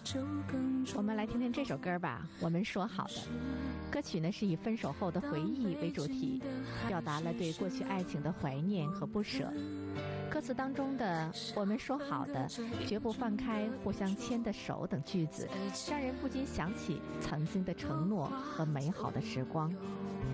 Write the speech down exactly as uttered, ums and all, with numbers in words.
我们来听听这首歌吧，我们说好的。歌曲呢是以分手后的回忆为主题，表达了对过去爱情的怀念和不舍。歌词当中的我们说好的绝不放开互相牵的手等句子，让人不禁想起曾经的承诺和美好的时光。